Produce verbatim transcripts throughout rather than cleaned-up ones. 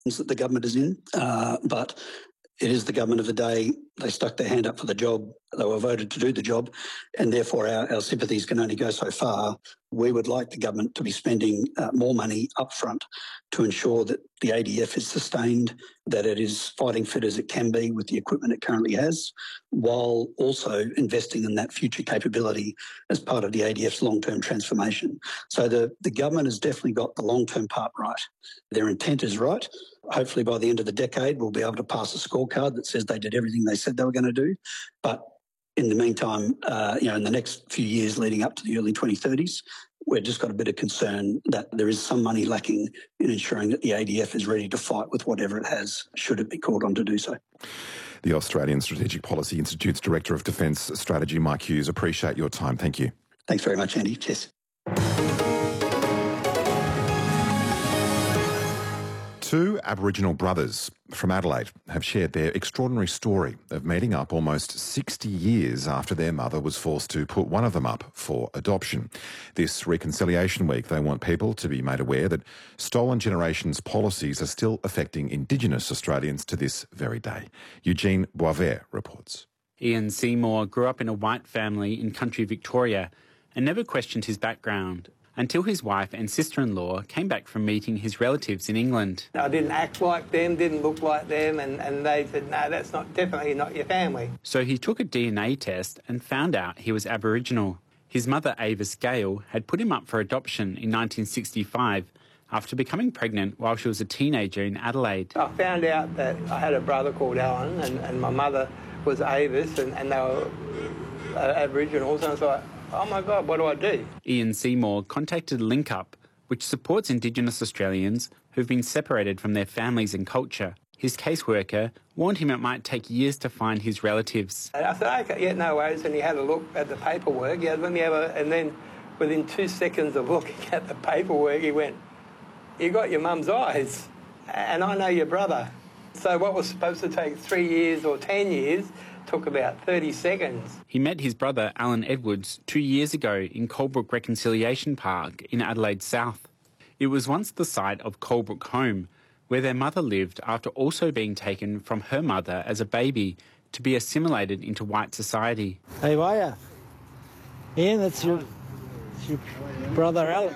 that the government is in, uh, but it is the government of the day. They stuck their hand up for the job. They were voted to do the job, and therefore our, our sympathies can only go so far. We would like the government to be spending uh, more money upfront to ensure that the A D F is sustained, that it is fighting fit as it can be with the equipment it currently has, while also investing in that future capability as part of the A D F's long-term transformation. So the, the government has definitely got the long-term part right. Their intent is right. Hopefully by the end of the decade, we'll be able to pass a scorecard that says they did everything they said they were going to do. But in the meantime, uh, you know, in the next few years leading up to the early twenty thirties, we've just got a bit of concern that there is some money lacking in ensuring that the A D F is ready to fight with whatever it has, should it be called on to do so. The Australian Strategic Policy Institute's Director of Defence Strategy, Mike Hughes, appreciate your time. Thank you. Thanks very much, Andy. Cheers. Two Aboriginal brothers from Adelaide have shared their extraordinary story of meeting up almost sixty years after their mother was forced to put one of them up for adoption. This Reconciliation Week, they want people to be made aware that Stolen Generations policies are still affecting Indigenous Australians to this very day. Eugene Boisvert reports. Ian Seymour grew up in a white family in country Victoria and never questioned his background, until his wife and sister-in-law came back from meeting his relatives in England. I didn't act like them, didn't look like them, and, and they said, no, that's not definitely not your family. So he took a D N A test and found out he was Aboriginal. His mother, Avis Gale, had put him up for adoption in nineteen sixty-five after becoming pregnant while she was a teenager in Adelaide. I found out that I had a brother called Alan, and, and my mother was Avis, and, and they were uh, Aboriginals, and I was like, oh my God, what do I do? Ian Seymour contacted Link Up, which supports Indigenous Australians who've been separated from their families and culture. His caseworker warned him it might take years to find his relatives. And I said, okay, yeah, no worries. And he had a look at the paperwork. Yeah, let me have a... And then within two seconds of looking at the paperwork, he went, you got your mum's eyes, and I know your brother. So what was supposed to take three years or ten years took about thirty seconds. He met his brother, Alan Edwards, two years ago in Colebrook Reconciliation Park in Adelaide South. It was once the site of Colebrook Home, where their mother lived after also being taken from her mother as a baby to be assimilated into white society. Hey, how are you? Ian, that's your, that's your brother, Alan.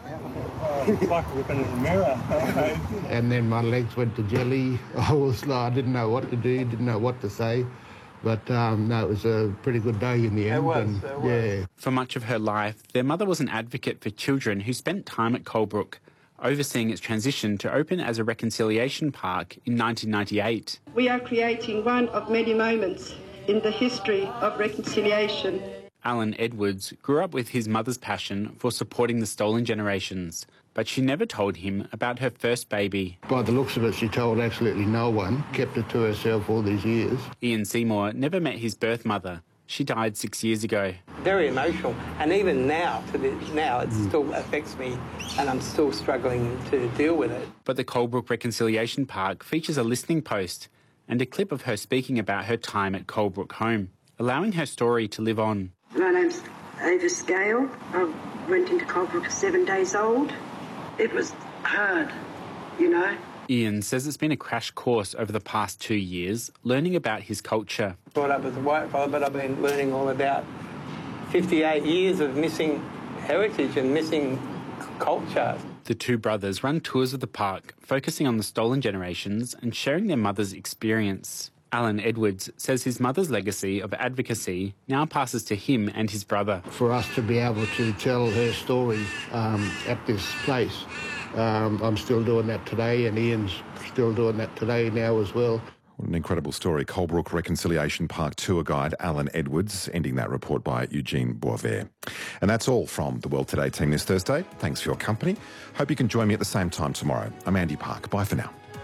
It's like looking in the mirror. And then my legs went to jelly. I was like, I didn't know what to do, didn't know what to say. But um, no, it was a pretty good day in the end. It was, and, it was. Yeah. For much of her life, their mother was an advocate for children who spent time at Colebrook, overseeing its transition to open as a reconciliation park in nineteen ninety-eight. We are creating one of many moments in the history of reconciliation. Alan Edwards grew up with his mother's passion for supporting the Stolen Generations, but she never told him about her first baby. By the looks of it, she told absolutely no one, kept it to herself all these years. Ian Seymour never met his birth mother. She died six years ago. Very emotional, and even now, to the, now, it mm. still affects me, and I'm still struggling to deal with it. But the Colebrook Reconciliation Park features a listening post and a clip of her speaking about her time at Colebrook Home, allowing her story to live on. My name's Avis Gale. I went into Colebrook at seven days old. It was hard, you know. Ian says it's been a crash course over the past two years, learning about his culture. Brought up as a white father, but I've been learning all about fifty-eight years of missing heritage and missing culture. The two brothers run tours of the park, focusing on the stolen generations and sharing their mother's experience. Alan Edwards says his mother's legacy of advocacy now passes to him and his brother. For us to be able to tell her story um, at this place, um, I'm still doing that today, and Ian's still doing that today now as well. What an incredible story. Colebrook Reconciliation Park tour guide Alan Edwards, ending that report by Eugene Boisvert. And that's all from the World Today team this Thursday. Thanks for your company. Hope you can join me at the same time tomorrow. I'm Andy Park. Bye for now.